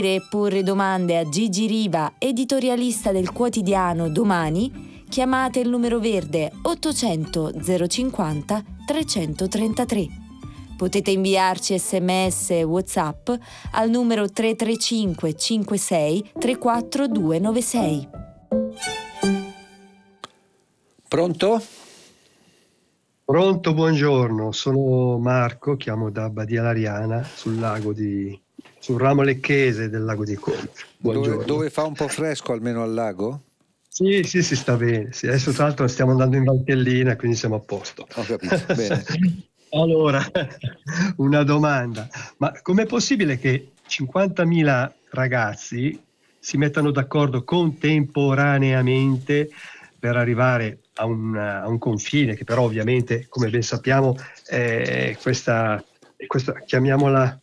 Porre domande a Gigi Riva, editorialista del quotidiano Domani, chiamate il numero verde 800 050 333. Potete inviarci sms e WhatsApp al numero 335 56 34 296. Pronto? Pronto, buongiorno, sono Marco, chiamo da Badia Lariana sul ramo lecchese del lago di Como. Buongiorno. Dove fa un po' fresco almeno al lago? Sì, sta bene. Sì. Adesso tra l'altro stiamo andando in Valtellina, quindi siamo a posto. Ho capito, bene. Allora, una domanda. Ma com'è possibile che 50.000 ragazzi si mettano d'accordo contemporaneamente per arrivare a un confine che però ovviamente, come ben sappiamo, questa chiamiamola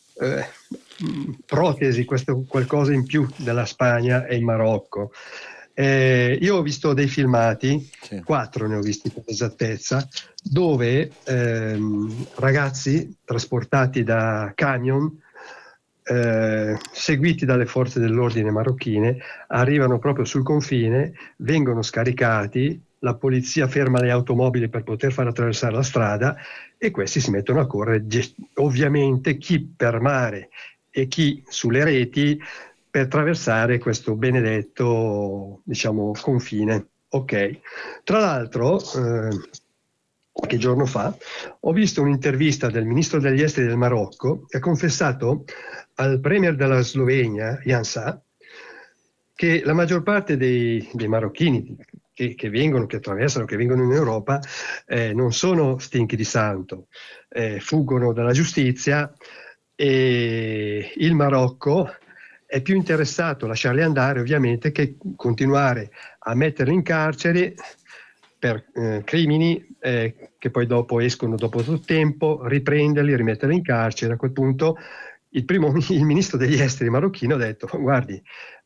protesi, questo qualcosa in più della Spagna e il Marocco. Io ho visto dei filmati, sì. 4 ne ho visti per esattezza, dove ragazzi trasportati da camion seguiti dalle forze dell'ordine marocchine arrivano proprio sul confine, vengono scaricati, la polizia ferma le automobili per poter far attraversare la strada e questi si mettono a correre, ovviamente chi per mare e chi sulle reti per attraversare questo benedetto, diciamo, confine. Ok. Tra l'altro, qualche giorno fa ho visto un'intervista del ministro degli esteri del Marocco che ha confessato al premier della Slovenia, Janša, che la maggior parte dei marocchini che attraversano, che vengono in Europa, non sono stinchi di santo, fuggono dalla giustizia e il Marocco è più interessato a lasciarli andare ovviamente che continuare a metterli in carcere per crimini che poi dopo escono dopo tutto tempo, riprenderli, rimetterli in carcere. A quel punto il ministro degli esteri marocchino ha detto, guardi,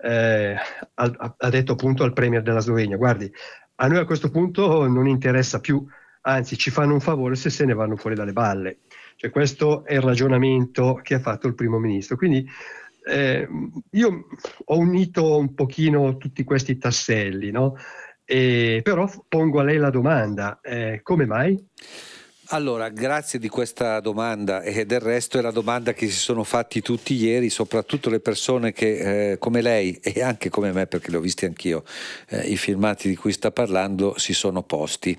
ha detto appunto al premier della Slovenia, guardi, a noi a questo punto non interessa più, anzi ci fanno un favore se se ne vanno fuori dalle balle. Cioè questo è il ragionamento che ha fatto il primo ministro. Quindi io ho unito un pochino tutti questi tasselli, no? Però pongo a lei la domanda, come mai? Allora, grazie di questa domanda, e del resto è la domanda che si sono fatti tutti ieri, soprattutto le persone che come lei e anche come me, perché li ho visti anch'io, i filmati di cui sta parlando, si sono posti.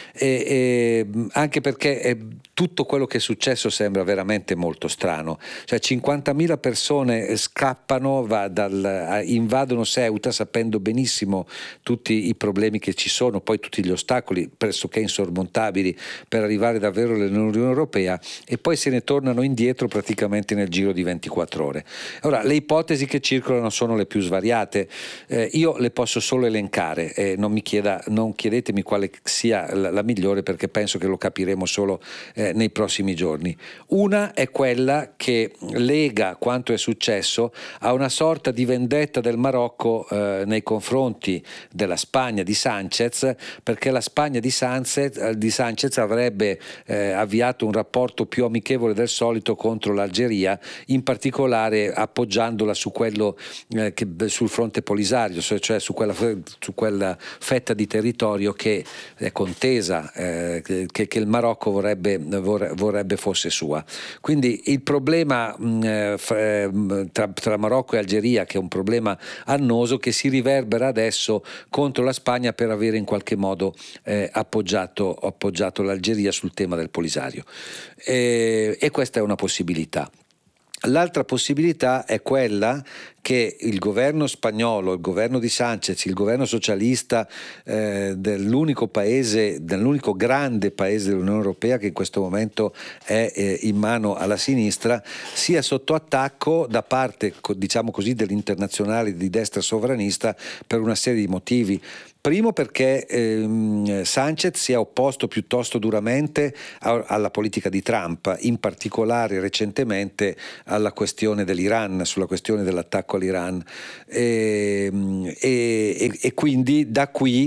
Anche perché tutto quello che è successo sembra veramente molto strano. Cioè 50.000 persone scappano, invadono Ceuta sapendo benissimo tutti i problemi che ci sono, poi tutti gli ostacoli pressoché insormontabili per arrivare davvero all'Unione Europea, e poi se ne tornano indietro praticamente nel giro di 24 ore. Ora, le ipotesi che circolano sono le più svariate, io le posso solo elencare, non chiedetemi quale sia la migliore, perché penso che lo capiremo solo nei prossimi giorni. Una è quella che lega quanto è successo a una sorta di vendetta del Marocco nei confronti della Spagna di Sánchez, perché la Spagna di Sánchez avrebbe avviato un rapporto più amichevole del solito contro l'Algeria, in particolare appoggiandola su quello sul fronte Polisario, cioè su quella fetta di territorio che è contesa, che il Marocco vorrebbe fosse sua. Quindi il problema tra Marocco e Algeria, che è un problema annoso, che si riverbera adesso contro la Spagna per avere in qualche modo appoggiato l'Algeria sul tema del Polisario, e questa è una possibilità. L'altra possibilità è quella che il governo spagnolo, il governo di Sánchez, il governo socialista dell'unico grande paese dell'Unione Europea che in questo momento è in mano alla sinistra, sia sotto attacco da parte, diciamo così, dell'internazionale di destra sovranista per una serie di motivi. Primo perché Sánchez si è opposto piuttosto duramente alla politica di Trump, in particolare recentemente alla questione dell'Iran, sulla questione dell'attacco all'Iran, e quindi da qui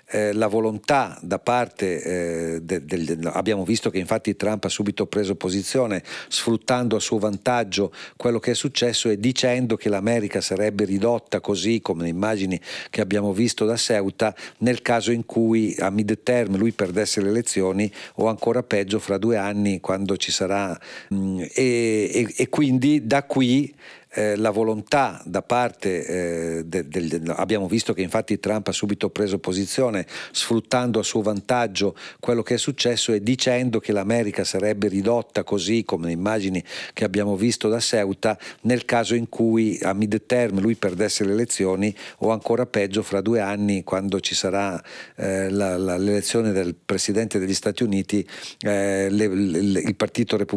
la volontà da parte abbiamo visto che infatti Trump ha subito preso posizione sfruttando a suo vantaggio quello che è successo e dicendo che l'America sarebbe ridotta così come le immagini che abbiamo visto da Ceuta nel caso in cui a mid-term lui perdesse le elezioni o ancora peggio fra 2 anni quando ci sarà e quindi da qui la volontà da parte abbiamo visto che infatti Trump ha subito preso posizione sfruttando a suo vantaggio quello che è successo e dicendo che l'America sarebbe ridotta così come le immagini che abbiamo visto da Ceuta nel caso in cui a mid-term lui perdesse le elezioni o ancora peggio fra 2 anni quando ci sarà l'elezione del Presidente degli Stati Uniti il Partito Repubblicano